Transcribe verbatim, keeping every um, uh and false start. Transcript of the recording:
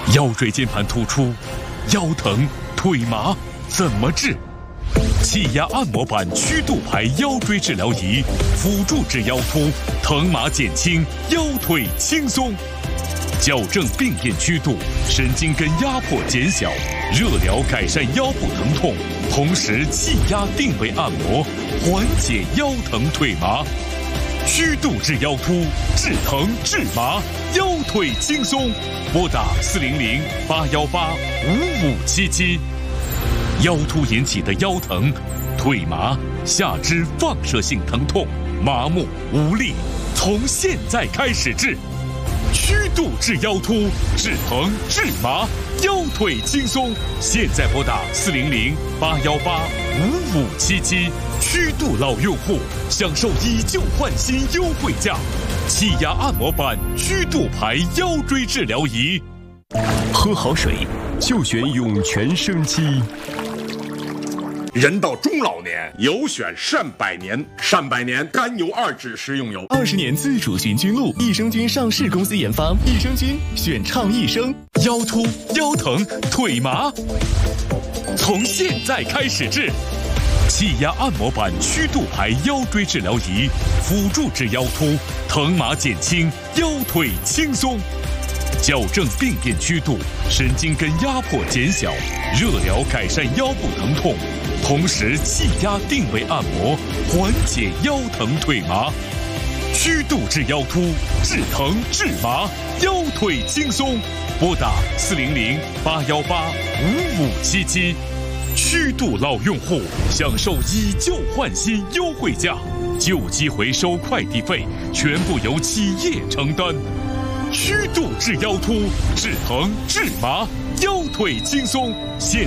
腰椎间盘突出、腰疼、腿麻怎么治？气压按摩板曲度排腰椎治疗仪，辅助治腰突，疼麻减轻，腰腿轻松。矫正病变曲度，神经根压迫减小，热疗改善腰部疼痛，同时气压定位按摩，缓解腰疼腿麻。曲度治腰突，治疼治麻，腰腿轻松。拨打四零零八幺八五五七七。腰突引起的腰疼、腿麻、下肢放射性疼痛、麻木无力，从现在开始治。曲度治腰突，治疼治麻，腰腿轻松。现在拨打四零零八幺八五五七七。曲度老用户享受以旧换新优惠价，气压按摩板曲度排腰椎治疗仪。 喝好水就选涌泉生机。 人到中老年，有选善百年。善百年甘油二酯食用油， 二十年自主寻菌露，益生菌上市公司研发，益生菌选畅益生。 腰突、腰疼、腿麻，从现在开始治。气压按摩板曲度排腰椎治疗仪，辅助治腰突，疼麻减轻，腰腿轻松。矫正病变曲度，神经根压迫减小，热疗改善腰部疼痛，同时气压定位按摩，缓解腰疼腿麻。曲度治腰突，治疼治麻，腰腿轻松。拨打四零零八幺八五五七七。曲度老用户享受以旧换新优惠价，旧机回收快递费全部由企业承担。曲度治腰突，治疼治麻，腰腿轻松。现